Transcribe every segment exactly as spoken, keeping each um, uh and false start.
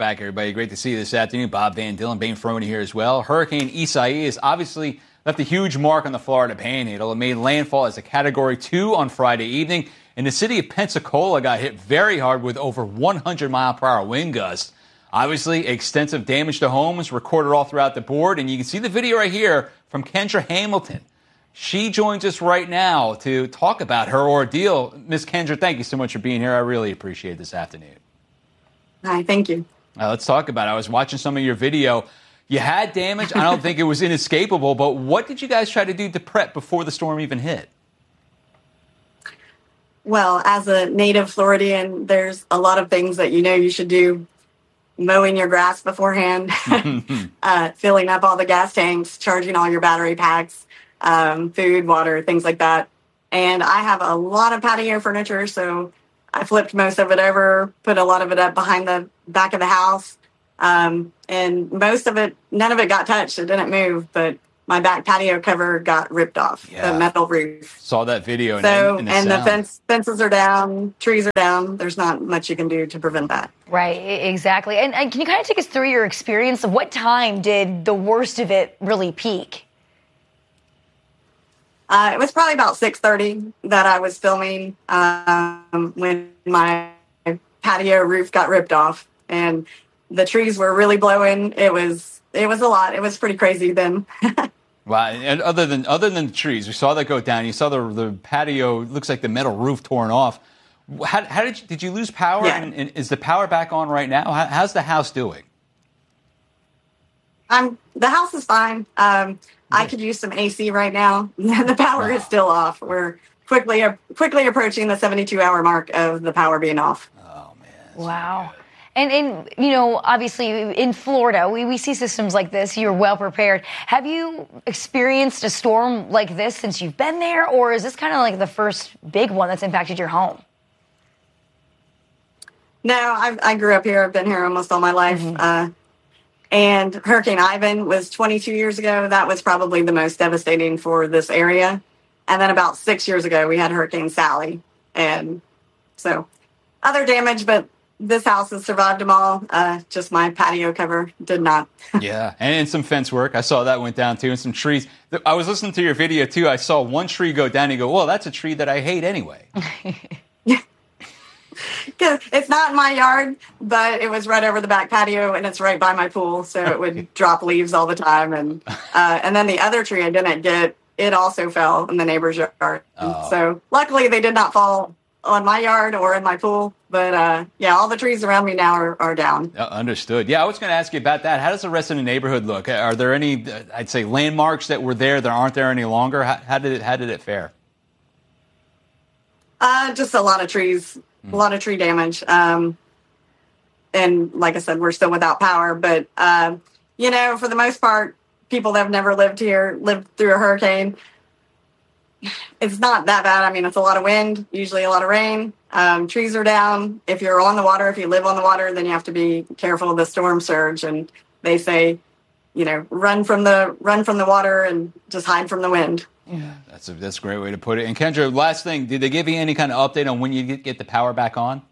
back, everybody. Great to see you this afternoon. Bob Van Dillen, Bane Ferroni here as well. Hurricane Isaias obviously left a huge mark on the Florida Panhandle. It made landfall as a Category two on Friday evening, and the city of Pensacola got hit very hard with over one hundred mile per hour wind gusts. Obviously, extensive damage to homes recorded all throughout the board, and you can see the video right here from Kendra Hamilton. She joins us right now to talk about her ordeal. Miss Kendra, thank you so much for being here. I really appreciate it this afternoon. Hi, thank you. Uh, let's talk about it. I was watching some of your video. You had damage. I don't think it was inescapable, but what did you guys try to do to prep before the storm even hit? Well, as a native Floridian, there's a lot of things that you know you should do. Mowing your grass beforehand, uh, filling up all the gas tanks, charging all your battery packs, um, food, water, things like that. And I have a lot of patio furniture, so I flipped most of it over, put a lot of it up behind the back of the house. Um, and most of it, none of it got touched. It didn't move, but my back patio cover got ripped off, yeah. the metal roof. Saw that video. So, and, the, and the the fence, fences are down, trees are down. There's not much you can do to prevent that. Right, exactly. And, and can you kind of take us through your experience of what time did the worst of it really peak? Uh, it was probably about six thirty that I was filming um, when my patio roof got ripped off, and the trees were really blowing. It was it was a lot. It was pretty crazy then. Wow. And other than other than the trees, we saw that go down. You saw the the patio. Looks like the metal roof torn off. How, how did you, did you lose power? Yeah. And, and is the power back on right now? How, how's the house doing? I'm the house is fine. Um, I could use some A C right now. The power wow. is still off. We're quickly quickly approaching the seventy-two hour mark of the power being off. Oh man! Wow. And, and, you know, obviously in Florida, we, we see systems like this. You're well prepared. Have you experienced a storm like this since you've been there, or is this kind of like the first big one that's impacted your home? No, I, I grew up here. I've been here almost all my life. Mm-hmm. Uh, and Hurricane Ivan was twenty-two years ago. That was probably the most devastating for this area. And then about six years ago, we had Hurricane Sally. And so other damage, but this house has survived them all. Uh, just my patio cover did not. Yeah, and, and some fence work. I saw that went down, too, and some trees. I was listening to your video, too. I saw one tree go down, and you go, well, that's a tree that I hate anyway. It's not in my yard, but it was right over the back patio, and it's right by my pool, so it would drop leaves all the time. And uh, and then the other tree I didn't get, it also fell in the neighbor's yard. Oh. So luckily they did not fall on my yard or in my pool. But, uh, yeah, all the trees around me now are, are down. Uh, understood. Yeah, I was going to ask you about that. How does the rest of the neighborhood look? Are there any, uh, I'd say, landmarks that were there that aren't there any longer? How, how did it How did it fare? Uh, just a lot of trees, mm. a lot of tree damage. Um, and like I said, we're still without power. But, uh, you know, for the most part, people that have never lived here, lived through a hurricane, it's not that bad. I mean, it's a lot of wind, usually a lot of rain. Um, trees are down. If you're on the water, if you live on the water, then you have to be careful of the storm surge. And they say, you know, run from the run from the water and just hide from the wind. Yeah, that's a that's a great way to put it. And Kendra, last thing, did they give you any kind of update on when you get, get the power back on?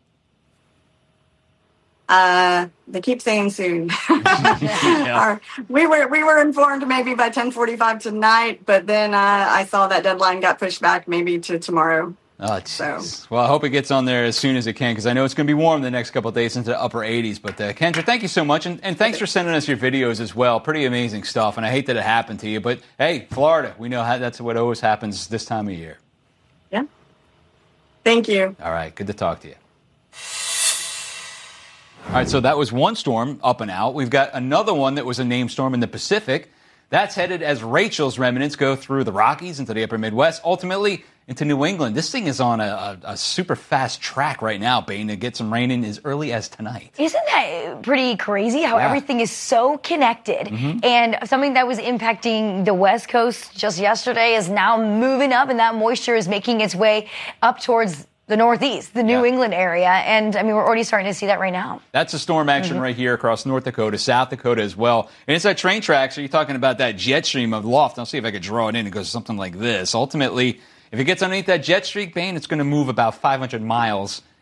Uh, they keep saying soon. yeah. Our, we were we were informed maybe by ten forty-five tonight, but then uh, I saw that deadline got pushed back maybe to tomorrow. Oh, so. Well, I hope it gets on there as soon as it can, because I know it's going to be warm the next couple of days into the upper eighties. But, uh, Kendra, thank you so much, and, and thanks for sending us your videos as well. Pretty amazing stuff, and I hate that it happened to you. But, hey, Florida, we know how, that's what always happens this time of year. Yeah. Thank you. All right, good to talk to you. All right, so that was one storm up and out. We've got another one that was a named storm in the Pacific. That's headed as Rachel's remnants go through the Rockies into the upper Midwest, ultimately into New England. This thing is on a, a, a super fast track right now, Bane, to get some rain in as early as tonight. Isn't that pretty crazy how yeah. everything is so connected? Mm-hmm. And something that was impacting the West Coast just yesterday is now moving up, and that moisture is making its way up towards the Northeast, the New yeah. England area. And, I mean, we're already starting to see that right now. That's a storm action mm-hmm. right here across North Dakota, South Dakota as well. And it's that train track, so you're talking about that jet stream of loft. I'll see if I could draw it in. It goes something like this. Ultimately, if it gets underneath that jet stream, Bane, it's going to move about five hundred miles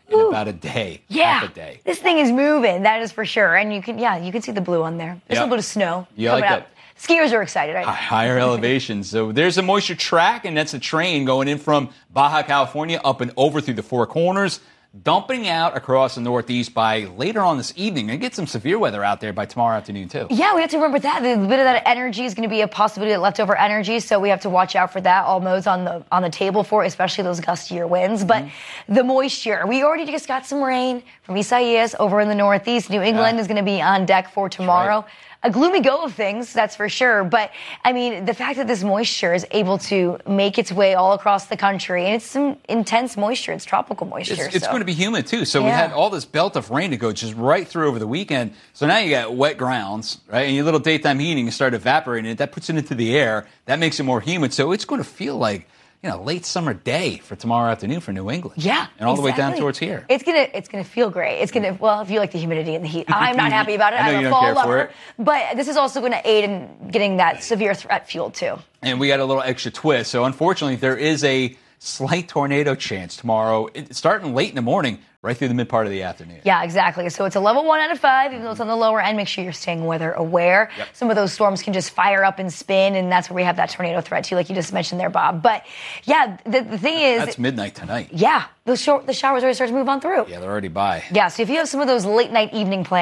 in about a day. Yeah, half a day. This thing is moving. That is for sure. And you can, yeah, you can see the blue on there. There's Yep. a little bit of snow You coming like up. that? Skiers are excited. I know. Higher elevations. So there's a moisture track, and that's a train going in from Baja California up and over through the Four Corners, dumping out across the Northeast by later on this evening. And get some severe weather out there by tomorrow afternoon, too. Yeah, we have to remember that. A bit of that energy is going to be a possibility of leftover energy, so we have to watch out for that. All modes on the on the table for it, especially those gustier winds. But Mm-hmm. the moisture, we already just got some rain from Isaias over in the Northeast. New England Yeah. is going to be on deck for tomorrow. right. A gloomy go of things, that's for sure. But, I mean, the fact that this moisture is able to make its way all across the country, and it's some intense moisture. It's tropical moisture. It's, it's so. going to be humid, too. So we Yeah. had all this belt of rain to go just right through over the weekend. So now you got wet grounds, right? And your little daytime heating, you start evaporating it. That puts it into the air. That makes it more humid. So it's going to feel like, you know, late summer day for tomorrow afternoon for New England. Yeah, And all the way down exactly. towards here. It's gonna, it's gonna feel great. It's gonna, well, if you like the humidity and the heat, I'm not happy about it. I know I'm you a don't fall care for lover, it. but this is also going to aid in getting that severe threat fueled too. And we got a little extra twist. So unfortunately, there is a slight tornado chance tomorrow, it- starting late in the morning, right through the mid part of the afternoon. Yeah, exactly. So it's a level one out of five, even though it's on the lower end. Make sure you're staying weather aware. Yep. Some of those storms can just fire up and spin, and that's where we have that tornado threat too, like you just mentioned there, Bob. But yeah, the, the thing is, That's midnight tonight. yeah, the, shor- the showers already start to move on through. Yeah, they're already by. Yeah, so if you have some of those late night evening plans,